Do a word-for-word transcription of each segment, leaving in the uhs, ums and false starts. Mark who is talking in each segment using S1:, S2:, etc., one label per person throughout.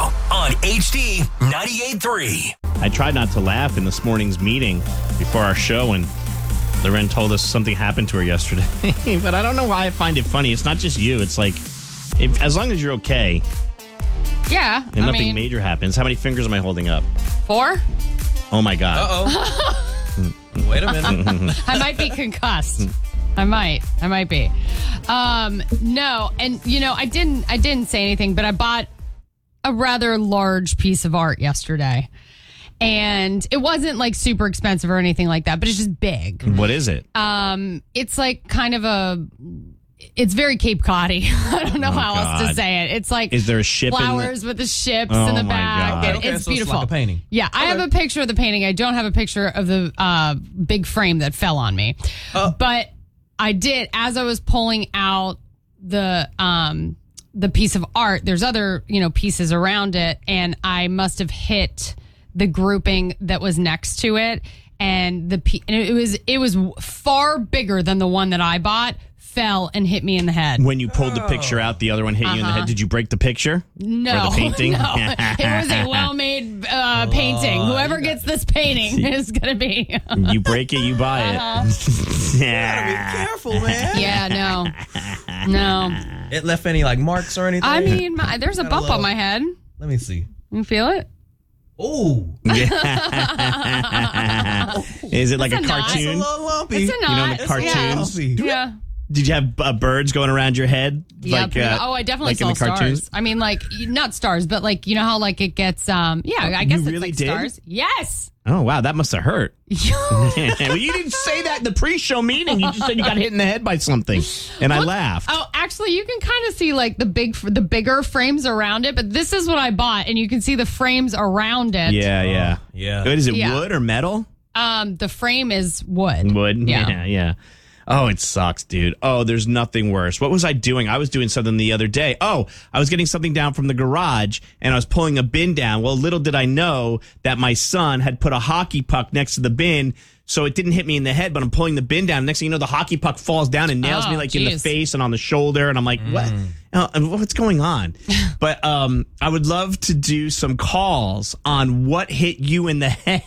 S1: on H D ninety-eight point three.
S2: I tried not to laugh in this morning's meeting before our show, and Loren told us something happened to her yesterday. But I don't know why I find it funny. It's not just you. It's like, if, as long as you're okay
S3: Yeah.
S2: and
S3: I
S2: nothing
S3: mean,
S2: major happens. How many fingers am I holding up?
S3: four?
S2: Oh, my God.
S4: Uh-oh. Wait a minute.
S3: I might be concussed. I might. I might be. Um, no, and you know, I didn't I didn't say anything, but I bought a rather large piece of art yesterday. And it wasn't like super expensive or anything like that, but it's just big.
S2: What is it?
S3: Um, it's like kind of a it's very Cape Cod-y. I don't know
S2: Oh,
S3: how else to
S2: God.
S3: say it. It's like
S2: Is there a ship in the-
S3: flowers with the ships
S2: Oh,
S3: in the
S2: my
S3: back.
S2: God.
S3: And
S4: Okay,
S3: it's
S4: so it's
S3: beautiful.
S4: like a painting.
S3: Yeah, I have a picture of the painting. I don't have a picture of the uh, big frame that fell on me.
S4: Oh.
S3: But I did, as I was pulling out the um, the piece of art, there's other, you know, pieces around it, and I must have hit the grouping that was next to it, and the pe- and it was it was far bigger than the one that I bought. Fell and hit me in the head.
S2: When you pulled the picture out, the other one hit you in the head. Did you break the picture?
S3: No,
S2: Or the painting?
S3: no. It was a well-made uh, painting. Whoever gets this painting is going to be.
S2: You break it, you buy it.
S3: Uh-huh.
S2: Yeah.
S4: Be careful, man.
S3: Yeah, no, no.
S4: It left any like marks or anything?
S3: I mean, my, there's a
S4: Got a
S3: bump
S4: little-
S3: on my head.
S4: Let me see.
S3: You feel it?
S4: Ooh.
S2: Is it like
S3: It's
S2: a
S3: a knot.
S4: It's a
S2: cartoon?
S4: little lumpy.
S3: It's a
S2: You know,
S3: knot.
S2: the
S3: It's-
S2: cartoons?
S4: Lumpy.
S3: Yeah.
S2: Did you have uh, birds going around your head?
S3: Yeah,
S2: Like,
S3: pretty
S2: uh,
S3: much. Oh, I definitely
S2: like
S3: saw
S2: in the cartoons?
S3: stars. I mean, like not stars, but like you know how like it gets. Um, yeah, I guess
S2: You
S3: it's
S2: really
S3: like
S2: did?
S3: stars. Yes.
S2: Oh, wow, that must have hurt. Well, you didn't say that in the pre-show meeting. You just said you got hit in the head by something, and I laughed.
S3: Oh, actually, you can kind of see like the big, the bigger frames around it. But this is what I bought, and you can see the frames around it.
S2: Yeah, yeah.
S4: yeah.
S2: Good. Is it
S3: Yeah.
S2: wood or metal?
S3: Um, the frame is wood.
S2: Wood.
S3: Yeah.
S2: yeah, yeah. Oh, it sucks, dude. Oh, there's nothing worse. What was I doing? I was doing something the other day. Oh, I was getting something down from the garage and I was pulling a bin down. Well, little did I know that my son had put a hockey puck next to the bin. So it didn't hit me in the head, but I'm pulling the bin down. Next thing you know, the hockey puck falls down and nails
S3: Oh,
S2: me like in the
S3: geez.
S2: face and on the shoulder. And I'm like, what? Uh, what's going on? But um, I would love to do some calls on what hit you in the head.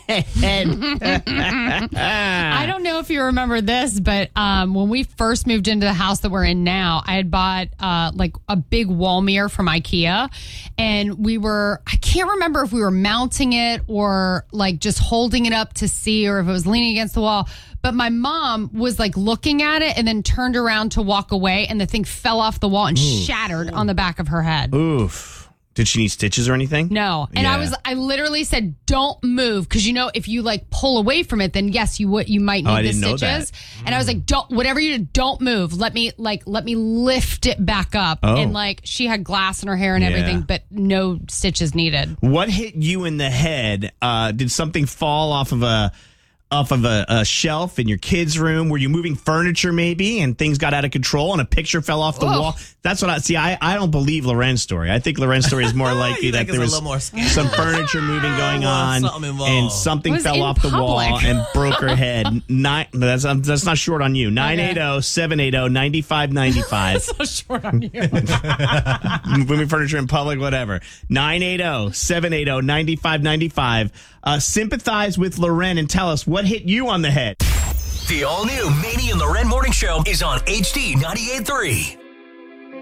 S3: I don't know if you remember this, but um, when we first moved into the house that we're in now, I had bought uh, like a big wall mirror from IKEA, and we were, I can't remember if we were mounting it or like just holding it up to see or if it was leaning against the wall. But my mom was like looking at it and then turned around to walk away, and the thing fell off the wall and shattered on the back of her head.
S2: Oof. Did she need stitches or anything?
S3: No. And I
S2: Yeah.
S3: was I literally said don't move, because you know if you like pull away from it, then yes, you would you might need
S2: Oh, I
S3: the
S2: didn't know
S3: stitches.
S2: that.
S3: And I was like, don't whatever you do, don't move. Let me like let me lift it back up.
S2: Oh.
S3: And like she had glass in her hair and
S2: Yeah.
S3: everything, but no stitches needed.
S2: What hit you in the head? Uh, did something fall off of a off of a, a shelf in your kid's room? Were you moving furniture maybe and things got out of control and a picture fell off the
S3: Whoa.
S2: wall? That's what I see. I, I don't believe Loren's story. I think Loren's story is more likely
S4: You
S2: that
S4: think it's
S2: there
S4: a
S2: was
S4: little more scary.
S2: some furniture moving going
S4: Well,
S2: on
S4: something involved.
S2: and something
S3: It was
S2: fell
S3: in
S2: off the wall
S3: public.
S2: and broke her head. Nine, that's, that's not short on you. nine eight zero, seven eight zero, nine five nine five.
S3: So short on you.
S2: Moving furniture in public, whatever. nine eight zero, seven eight zero, nine five nine five. Uh, sympathize with Loren and tell us what hit you on the head.
S1: The all-new Manny and Loren Morning Show is on H D ninety-eight point three.